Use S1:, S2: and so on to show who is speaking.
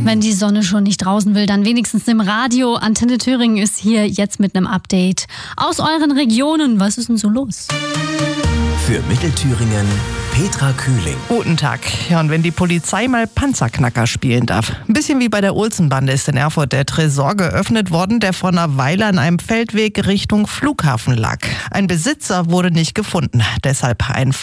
S1: Wenn die Sonne schon nicht draußen will, dann wenigstens im Radio. Antenne Thüringen ist hier jetzt mit einem Update aus euren Regionen. Was ist denn so los?
S2: Für Mittelthüringen Petra Kühling.
S3: Guten Tag. Ja, und wenn die Polizei mal Panzerknacker spielen darf. Ein bisschen wie bei der Olsenbande ist in Erfurt der Tresor geöffnet worden, der vor einer Weile an einem Feldweg Richtung Flughafen lag. Ein Besitzer wurde nicht gefunden. Deshalb ein